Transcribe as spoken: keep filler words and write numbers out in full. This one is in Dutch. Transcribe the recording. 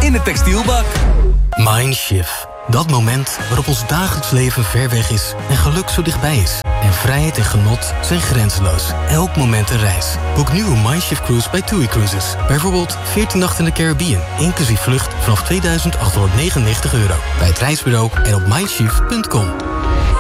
in de textielbak. Mindshift. Dat moment waarop ons dagelijks leven ver weg is en geluk zo dichtbij is. En vrijheid en genot zijn grenzeloos. Elk moment een reis. Boek nu een Mindshift cruise bij TUI Cruises. Bijvoorbeeld veertien nachten in de Caribbean, inclusief vlucht vanaf tweeduizend achthonderdnegenennegentig euro. Bij het reisbureau en op mindshift punt com.